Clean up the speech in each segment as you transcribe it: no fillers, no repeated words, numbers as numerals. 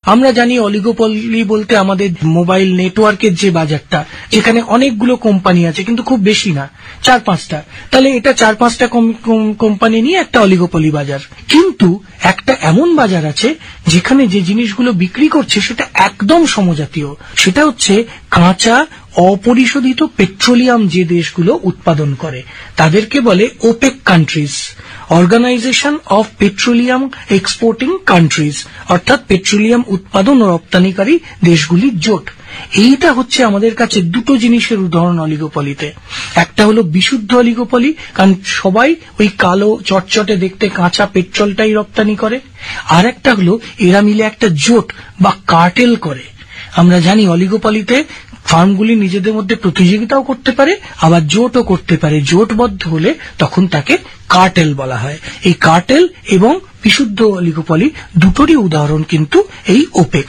আমরা জানি অলিগোপলি বলতে আমাদের মোবাইল নেটওয়ার্কের যে বাজারটা, যেখানে অনেকগুলো কোম্পানি আছে কিন্তু খুব বেশি না, 4-5টা, তাহলে এটা 4-5টা কোম্পানি নিয়ে একটা অলিগোপলি বাজার। কিন্তু একটা এমন বাজার আছে যেখানে যে জিনিসগুলো বিক্রি করছে সেটা একদম সমজাতীয়, সেটা হচ্ছে কাঁচা অপরিশোধিত পেট্রোলিয়াম যে দেশগুলো উৎপাদন করে তাদেরকে বলে opaque countries, organisation of petroleum exporting countries, অর্থাৎ পেট্রোলিয়াম উৎপাদন ও রপ্তানিকারী দেশগুলির জোট। এইটা হচ্ছে আমাদের কাছে দুটো জিনিসের উদাহরণ অলিগোপলিতে। একটা হলো বিশুদ্ধ অলিগোপলি, কারণ সবাই ওই কালো চটচটে দেখতে কাঁচা পেট্রোলটাই রপ্তানি করে, আর একটা হলো এরা মিলে একটা জোট বা কার্টেল করে। আমরা জানি অলিগোপলিতে ফার্মগুলি নিজেদের মধ্যে প্রতিযোগিতাও করতে পারে, আবার জোটও করতে পারে। জোটবদ্ধ হলে তখন তাকে কার্টেল বলা হয়। এই কার্টেল এবং বিশুদ্ধ অলিগোপলি দুটোরই উদাহরণ কিন্তু এই ওপেক।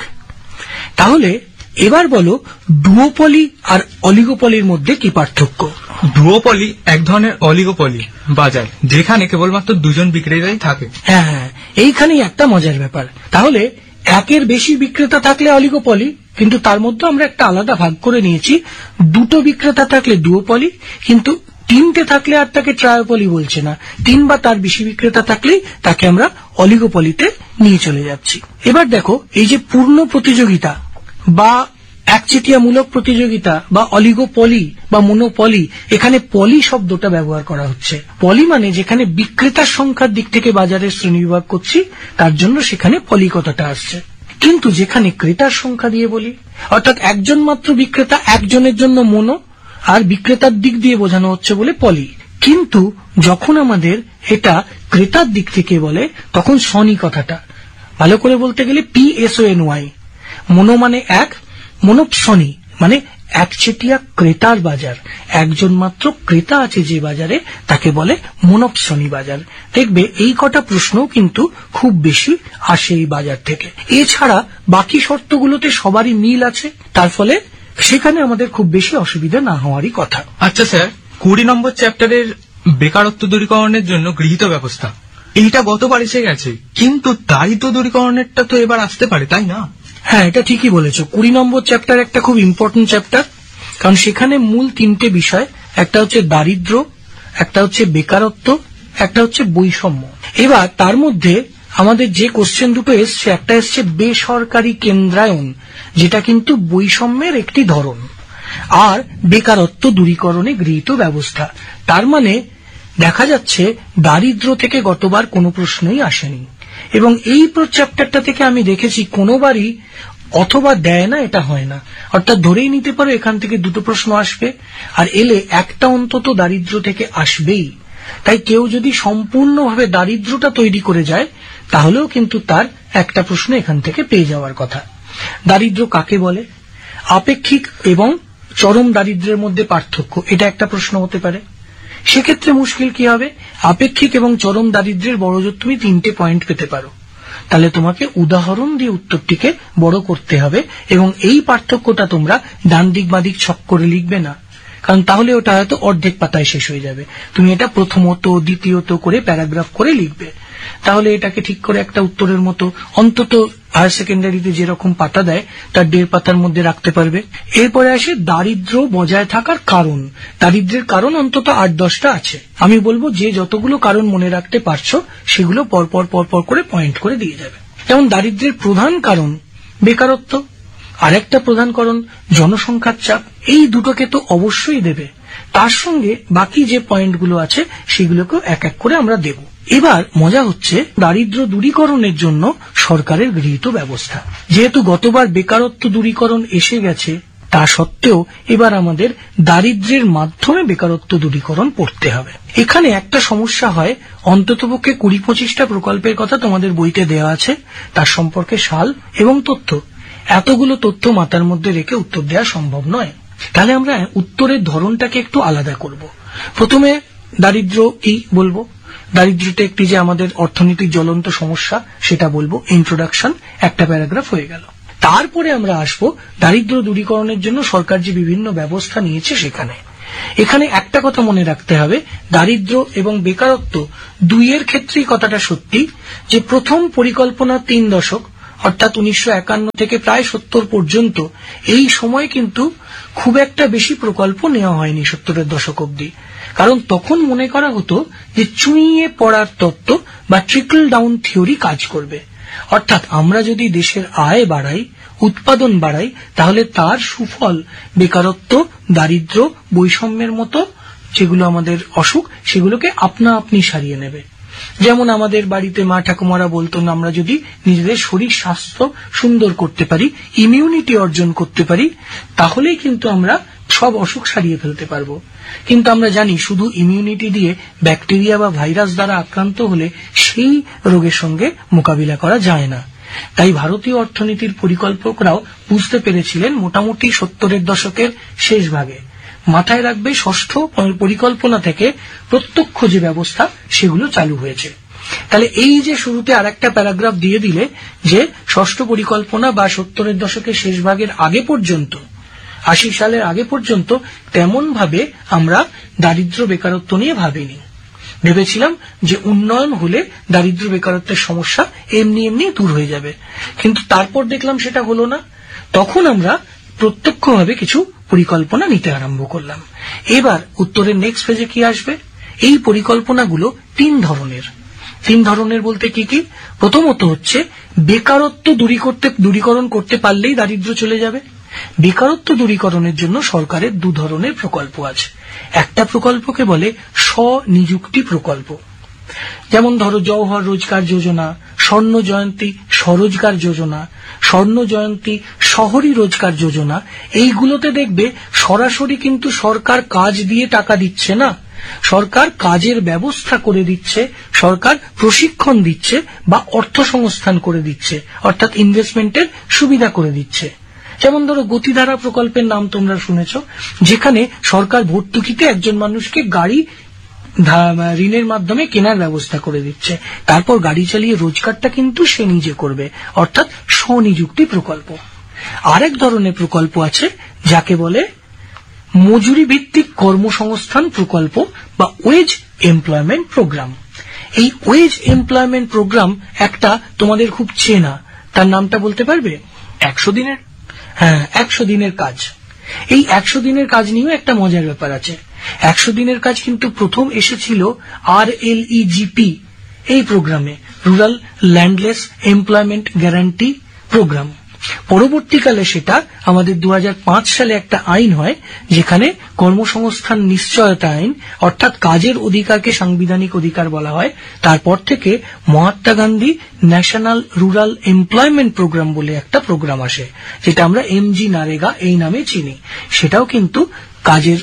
তাহলে এবার বলো ডুওপলি আর অলিগোপলির মধ্যে কি পার্থক্য? ডুওপলি এক ধরনের অলিগোপলি বাজার যেখানে কেবলমাত্র দুজন বিক্রেতাই থাকে। হ্যাঁ, এইখানেই একটা মজার ব্যাপার। তাহলে একের বেশি বিক্রেতা থাকলে অলিগোপলি, কিন্তু তার মধ্যে আমরা একটা আলাদা ভাগ করে নিয়েছি। দুটো বিক্রেতা থাকলে ডুওপলি, কিন্তু 3টে থাকলে আর তাকে ট্রায়োপলি বলছে না। 3 বা তার বেশি বিক্রেতা থাকলেই তাকে আমরা অলিগোপলিতে নিয়ে চলে যাচ্ছি। এবার দেখো, এই যে পূর্ণ প্রতিযোগিতা বা একচেটিয়ামূলক প্রতিযোগিতা বা অলিগোপলি বা মোনোপলি, এখানে পলি শব্দটা ব্যবহার করা হচ্ছে। পলি মানে যেখানে বিক্রেতার সংখ্যার দিক থেকে বাজারের শ্রেণীবিভাগ করছি, তার জন্য সেখানে পলি কথাটা আসছে। কিন্তু যেখানে ক্রেতার সংখ্যা দিয়ে বলি, অর্থাৎ একজন মাত্র বিক্রেতা, একজনের জন্য মোনো, আর বিক্রেতার দিক দিয়ে বোঝানো হচ্ছে বলে পলি। কিন্তু যখন আমাদের এটা ক্রেতার দিক থেকে বলে তখন সনি কথাটা, ভালো করে বলতে গেলে PSONY। মোনো মানে এক, মোনোপসনি মানে একচেটিয়া ক্রেতার বাজার, একজন মাত্র ক্রেতা আছে যে বাজারে, তাকে বলে মোনোপসনি বাজার। দেখবে এই কটা প্রশ্ন কিন্তু খুব বেশি আসে এই বাজার থেকে। এছাড়া বাকি শর্তগুলোতে সবারই মিল আছে, তার ফলে সেখানে আমাদের খুব বেশি অসুবিধা না হওয়ারই কথা। আচ্ছা স্যার, 20 নম্বর চ্যাপ্টারের বেকারত্ব দূরীকরণের জন্য গৃহীত ব্যবস্থা, এইটা গতবার এসে গেছে, কিন্তু দারিদ্র দূরীকরণেরটা তো এবার আসতে পারে, তাই না? হ্যাঁ, এটা ঠিকই বলেছো। 20 নম্বর চ্যাপ্টার একটা খুব ইম্পর্টেন্ট চ্যাপ্টার, কারণ সেখানে মূল 3টে বিষয়, একটা হচ্ছে দারিদ্র, একটা হচ্ছে বেকারত্ব, একটা হচ্ছে বৈষম্য। এবার তার মধ্যে আমাদের যে কোশ্চেন দুটো এসছে, একটা এসছে বেসরকারি কেন্দ্রায়ন, যেটা কিন্তু বৈষম্যের একটি ধরন, আর বেকারত্ব দূরীকরণে গৃহীত ব্যবস্থা। তার মানে দেখা যাচ্ছে দারিদ্র থেকে গতবার কোনো প্রশ্নই আসেনি, এবং এই চ্যাপ্টারটা থেকে আমি দেখেছি কোনোবারই অথবা দেয় না, এটা হয় না। অর্থাৎ ধরেই নিতে পারো এখান থেকে দুটো প্রশ্ন আসবে, আর এলে একটা অন্তত দারিদ্র থেকে আসবেই। তাই কেউ যদি সম্পূর্ণভাবে দারিদ্রটা তৈরি করে যায়, তাহলেও কিন্তু তার একটা প্রশ্ন এখান থেকে পেয়ে যাওয়ার কথা। দারিদ্র কাকে বলে, আপেক্ষিক এবং চরম দারিদ্র্যের মধ্যে পার্থক্য, এটা একটা প্রশ্ন হতে পারে। সেক্ষেত্রে মুশকিল কি হবে, আপেক্ষিক এবং চরম দারিদ্র্যের বড়জোর তুমি 3টে পয়েন্ট পেতে পারো, তাহলে তোমাকে উদাহরণ দিয়ে উত্তরটিকে বড় করতে হবে, এবং এই পার্থক্যটা তোমরা ডান দিক বাদিক ছক করে লিখবে না, কারণ তাহলে ওটা হয়তো অর্ধেক পাতায় শেষ হয়ে যাবে। তুমি এটা প্রথমত দ্বিতীয়ত করে প্যারাগ্রাফ করে লিখবে, তাহলে এটাকে ঠিক করে একটা উত্তরের মতো অন্তত হায়ার সেকেন্ডারিতে যেরকম পাতা দেয় তার 1.5 পাতার মধ্যে রাখতে পারবে। এরপরে আসে দারিদ্র্য বজায় থাকার কারণ। দারিদ্র্যের কারণ অন্তত 8-10টা আছে। আমি বলবো যে যতগুলো কারণ মনে রাখতে পারছো সেগুলো পরপর পরপর করে পয়েন্ট করে দিয়ে যাবে। যেমন দারিদ্র্যের প্রধান কারণ বেকারত্ব, আরেকটা প্রধান কারণ জনসংখ্যার চাপ, এই দুটোকে তো অবশ্যই দেবে। তার সঙ্গে বাকি যে পয়েন্টগুলো আছে সেগুলোকেও এক এক করে আমরা দেব। এবার মজা হচ্ছে দারিদ্র দূরীকরণের জন্য সরকারের গৃহীত ব্যবস্থা। যেহেতু গতবার বেকারত্ব দূরীকরণ এসে গেছে, তা সত্ত্বেও এবার আমাদের দারিদ্র্যের মাধ্যমে বেকারত্ব দূরীকরণ পড়তে হবে। এখানে একটা সমস্যা হয়, অন্ততপক্ষে 20-25টা প্রকল্পের কথা তোমাদের বইতে দেওয়া আছে, তার সম্পর্কে সাল এবং তথ্য, এতগুলো তথ্য মাথার মধ্যে রেখে উত্তর দেওয়া সম্ভব নয়। তাহলে আমরা উত্তরের ধরনটাকে একটু আলাদা করব। প্রথমে দারিদ্র কি বলবো, দারিদ্রটা একটি যে আমাদের অর্থনৈতিক জ্বলন্ত সমস্যা সেটা বলবো, ইন্ট্রোডাকশন, একটা প্যারাগ্রাফ হয়ে গেল। তারপরে আমরা আসবো দারিদ্র দূরীকরণের জন্য সরকার যে বিভিন্ন ব্যবস্থা নিয়েছে সেখানে। এখানে একটা কথা মনে রাখতে হবে, দারিদ্র এবং বেকারত্ব দুইয়ের ক্ষেত্রেই কথাটা সত্যি যে প্রথম পরিকল্পনা 3 দশক অর্থাৎ 1951 থেকে প্রায় 70 পর্যন্ত এই সময় কিন্তু খুব একটা বেশি প্রকল্প নেওয়া হয়নি 70-এর দশক অব্দি। কারণ তখন মনে করা হতো যে চুইয়ে পড়ার তত্ত্ব বা ট্রিকল ডাউন থিওরি কাজ করবে, অর্থাৎ আমরা যদি দেশের আয় বাড়াই, উৎপাদন বাড়াই, তাহলে তার সুফল বেকারত্ব, দারিদ্র, বৈষম্যের মতো যেগুলো আমাদের অসুখ সেগুলোকে আপনা আপনি সারিয়ে নেবে। যেমন আমাদের বাড়িতে মা ঠাকুমারা বলতেন, আমরা যদি নিজেদের শরীর স্বাস্থ্য সুন্দর করতে পারি, ইমিউনিটি অর্জন করতে পারি, তাহলেই কিন্তু আমরা সব অসুখ সারিয়ে ফেলতে পারবো। কিন্তু আমরা জানি শুধু ইমিউনিটি দিয়ে ব্যাকটেরিয়া বা ভাইরাস দ্বারা আক্রান্ত হলে সেই রোগের সঙ্গে মোকাবিলা করা যায় না। তাই ভারতীয় অর্থনীতির পরিকল্পকরাও বুঝতে পেরেছিলেন মোটামুটি 70-এর দশকের শেষ ভাগে। মাথায় রাখবে, ষষ্ঠ পরিকল্পনা থেকে প্রত্যক্ষ যে ব্যবস্থা সেগুলো চালু হয়েছে। তাহলে এই যে শুরুতে আরেকটা প্যারাগ্রাফ দিয়ে দিলে যে ষষ্ঠ পরিকল্পনা বা 70-এর দশকের শেষ ভাগের আগে পর্যন্ত, 80 সালের আগে পর্যন্ত তেমন ভাবে আমরা দারিদ্র বেকারত্ব নিয়ে ভাবিনি। ভেবেছিলাম যে উন্নয়ন হলে দারিদ্র বেকারত্বের সমস্যা এমনি এমনি দূর হয়ে যাবে, কিন্তু তারপর দেখলাম সেটা হলো না। তখন আমরা প্রত্যক্ষভাবে কিছু পরিকল্পনা নিতে আরম্ভ করলাম। এবার উত্তরের নেক্সট ফেজে কি আসবে? এই পরিকল্পনাগুলো তিন ধরনের বলতে কি কি? প্রথমত হচ্ছে বেকারত্ব দূরীকরণ করতে পারলেই দারিদ্র চলে যাবে। বেকারত্ব দূরীকরণের জন্য সরকারের 2 ধরনের প্রকল্প আছে। একটা প্রকল্পকে বলে স্বনিযুক্তি প্রকল্প, যেমন ধরো জওহর রোজগার যোজনা, স্বর্ণ জয়ন্তী স্বরোজগার যোজনা, স্বর্ণ জয়ন্তী শহরী রোজগার যোজনা। এইগুলোতে দেখবে সরাসরি কিন্তু সরকার কাজ দিয়ে টাকা দিচ্ছে না, সরকার কাজের ব্যবস্থা করে দিচ্ছে, সরকার প্রশিক্ষণ দিচ্ছে বা অর্থসংস্থান করে দিচ্ছে, অর্থাৎ ইনভেস্টমেন্টের সুবিধা করে দিচ্ছে। যেমন ধরো গতিধারা প্রকল্পের নাম তোমরা শুনেছ, যেখানে সরকার ভর্তুকিতে একজন মানুষকে গাড়ি ঋণের মাধ্যমে কেনার ব্যবস্থা করে দিচ্ছে, তারপর গাড়ি চালিয়ে রোজগারটা কিন্তু সে নিজে করবে, অর্থাৎ স্বনিযুক্তি প্রকল্প। আরেক ধরনের প্রকল্প আছে যাকে বলে মজুরি ভিত্তিক কর্মসংস্থান প্রকল্প বা ওয়েজ এমপ্লয়মেন্ট প্রোগ্রাম। এই ওয়েজ এমপ্লয়মেন্ট প্রোগ্রাম একটা তোমাদের খুব চেনা, তার নামটা বলতে পারবে? 100 দিনের? হ্যাঁ, 100 দিনের কাজ। এই 100 দিনের কাজ নিয়েও একটা মজার ব্যাপার আছে। 100 দিনের কাজ কিন্তু প্রথম এসেছিল RLEGP এই প্রোগ্রামে, rural landless employment guarantee programme. পরবর্তীকালে সেটা আমাদের 2005 সালে একটা আইন হয়, যেখানে কর্মসংস্থান নিশ্চয়তা আইন, অর্থাৎ কাজের অধিকারকে সাংবিধানিক অধিকার বলা হয়। তারপর থেকে Mahatma Gandhi national rural employment programme বলে একটা প্রোগ্রাম আসে, যেটা আমরা MG নারেগা এই নামে চিনি। সেটাও কিন্তু কাজের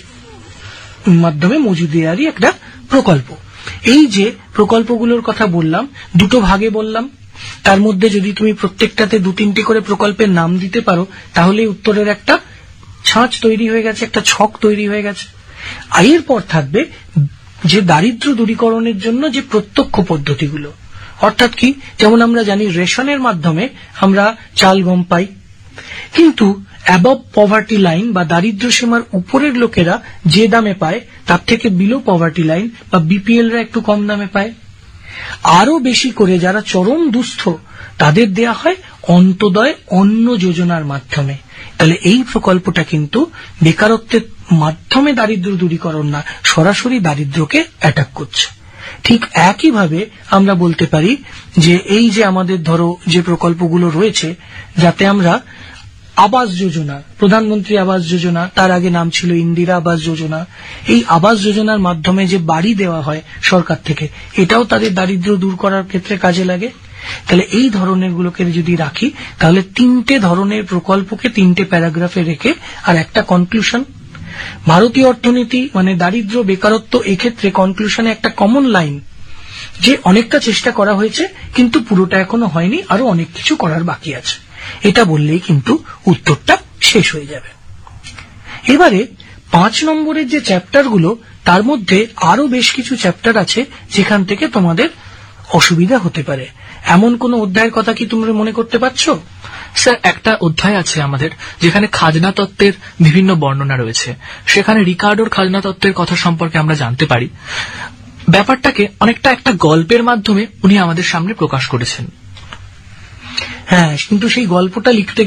মাধ্যমে মজুরিয়ারই একটা প্রকল্প। এই যে প্রকল্পগুলোর কথা বললাম, 2 ভাগে বললাম, তার মধ্যে যদি তুমি প্রত্যেকটাতে 2-3টি করে প্রকল্পের নাম দিতে পারো, তাহলে উত্তরের একটা ছাঁচ তৈরি হয়ে গেছে, একটা ছক তৈরি হয়ে গেছে। এর পর থাকবে যে দারিদ্র দূরীকরণের জন্য যে প্রত্যক্ষ পদ্ধতিগুলো, অর্থাৎ কি? যেমন আমরা জানি রেশনের মাধ্যমে আমরা চাল গম পাই, কিন্তু অ্যাবভ পভার্টি লাইন বা দারিদ্র সীমার উপরের লোকেরা যে দামে পায় তার থেকে বিলো পভার্টি লাইন বা BPL-রা একটু কম দামে পায়। আরো বেশি করে যারা চরম দুস্থ তাদের দেয়া হয় অন্তোদয় অন্ন যোজনার মাধ্যমে। তাহলে এই প্রকল্পটা কিন্তু বেকারত্বের মাধ্যমে দারিদ্র দূরীকরণ না, সরাসরি দারিদ্রকে অ্যাটাক করছে। ঠিক একইভাবে আমরা বলতে পারি যে এই যে আমাদের ধরো যে প্রকল্পগুলো রয়েছে, যাতে আমরা আবাস যোজনা, প্রধানমন্ত্রী আবাস যোজনা, তার আগে নাম ছিল ইন্দিরা আবাস যোজনা, এই আবাস যোজনার মাধ্যমে যে বাড়ি দেওয়া হয় সরকার থেকে, এটাও তাদের দারিদ্র দূর করার ক্ষেত্রে কাজে লাগে। তাহলে এই ধরনের গুলোকে যদি রাখি, তাহলে 3টে ধরনের প্রকল্পকে 3টে প্যারাগ্রাফে রেখে আর একটা কনক্লুশন। ভারতীয় অর্থনীতি মানে দারিদ্র বেকারত্ব, এক্ষেত্রে কনক্লুশনে একটা কমন লাইন যে অনেকটা চেষ্টা করা হয়েছে কিন্তু পুরোটা এখনো হয়নি, আরো অনেক কিছু করার বাকি আছে। এটা বললেই কিন্তু উত্তরটা শেষ হয়ে যাবে। এবারে 5 নম্বরের যে চ্যাপ্টারগুলো, তার মধ্যে আরো বেশ কিছু চ্যাপ্টার আছে যেখান থেকে তোমাদের অসুবিধা হতে পারে। এমন কোন অধ্যায়ের কথা কি তোমরা মনে করতে পারছো? স্যার, একটা অধ্যায় আছে আমাদের যেখানে খাজনা তত্ত্বের বিভিন্ন বর্ণনা রয়েছে। সেখানে রিকার্ডোর খাজনা তত্ত্বের কথা সম্পর্কে আমরা জানতে পারি। ব্যাপারটাকে অনেকটা একটা গল্পের মাধ্যমে উনি আমাদের সামনে প্রকাশ করেছেন। হ্যাঁ, কিন্তু সেই গল্পটা লিখতে